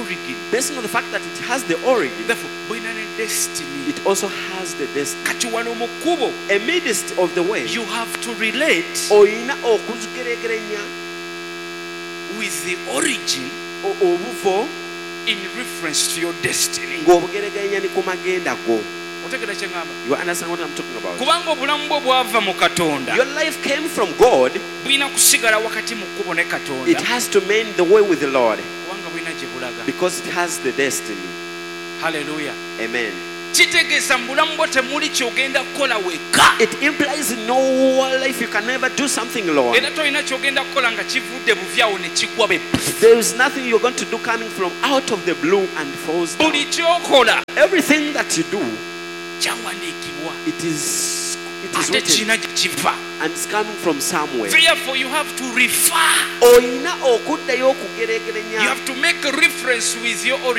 origin. Based on the fact that it has the origin, Therefore, bulina ne destiny. it also has the destiny. Kati wano mu kkubo, Amidst of the way, you have to relate oyina okugeregeranya with the origin obuvo in reference to your destiny. ng'obugeregeranya ni ku magenda go. Otegera kye ngamba? You understand what I'm talking about? Kubanga obulamu bwo bwava mu Katonda, Your life came from God. bulina kusigala wakati mu kkubo ne It Katonda, has to mend the way with the Lord kubanga bulina gye bulaga. because it has the destiny. Hallelujah. Amen. Kitegeeza mu bulamu bwo temuli kyogenda kukola wekka, It implies in no life you can never do something, Lord. era tolina kyogenda kukola nga kivudde buvyawo ne kigwa be. There is nothing you're going to do coming from out of the blue and falls down. Buli kyokola Everything that you do, kyawandiikibwa it is ate written kirina gye kiva. and it's coming from somewhere. Therefore you have to refer, Oyina okuddayo you okugeregeranya have to make a reference with your origin.